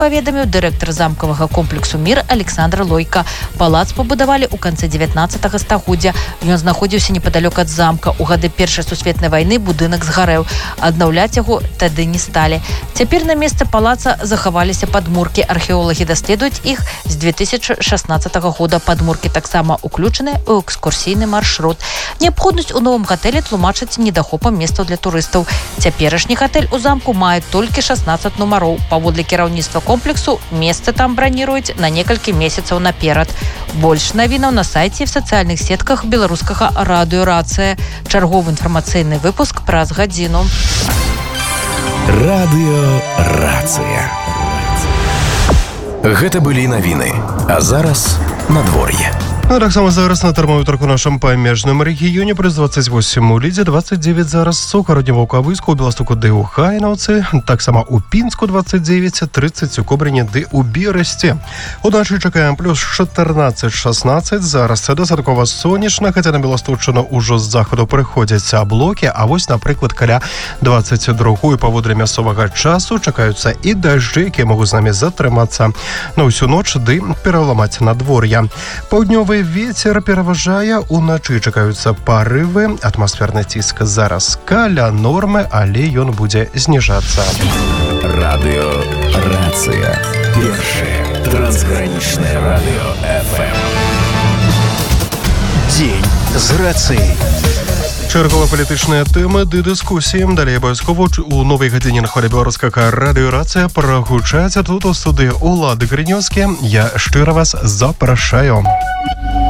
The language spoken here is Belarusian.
паведаміў дырэктар замкавага комплексу «Мір» Александр Лойка. Палац пабудавалі ў канцы 19 стагоддзя. Ён знаходзіўся непадалёк ад замка. У гады Першай сусветнай вайны будынак згарэў. Аднаўляць яго тады не сталі. Цяпер на месцы палаца захаваліся падмуркі. Археолагі даследуюць іх з 2016 года. Падмуркі таксама уключаны ў экскурсійны маршрут. Неабходнасць у новым гатэлі тлумачаць недахопам месцаў для турыстаў. Цяперашні гатэль у замку мае толькі 16 нумароў. Паводле кіраўніцтва комплексу месцы там браніруюць на некалькі месяцаў наперад. Больш навінаў на сайце і в сацыяльных сетках беларускага радыё «Рацыя». Чарговы інфармацыйны выпуск праз гадзіну. Радыё «Рацыя». Гэта былі навіны. А зараз надвор'е. Таксама зараз на тэрмометрах у нашым памежным рэгіёне прыз 28 у Лідзе, 29 зараз у Кароднево-Кавыску, у Беластуку ды ў Хайнаўцы, таксама у Пінску 29, 30 у Кобрыне ды ў Берасці. Уначы чакаем плюс 14-16, зараз дастаткова сонечна, хаця на Беластуччыну ўжо з захаду прыходзяць аблокі, а вось, напрыклад, каля 22 паводле мясцовага часу чакаюцца і дажджы, якія могуць з намі затрымацца на ўсю ноч ды пераламаць надвор'е. Паўднёвы ветер пераважае, уначы чакаюцца парывы, атмасферны ціск зараз каля нормы, але ён будзе зніжацца. Радыё «Рацыя». Першае трансгранічнае радыё ФМ. Дзень з рацыяй. Чарговыя палітычныя тэмы ды дыскусіі. Далей абавязкова у новай гадзіне на хвалі беларускага радыё «Рацыя» прагучаць тут у студыі Улады Грынёўскі. Я шчыра вас запрашаю.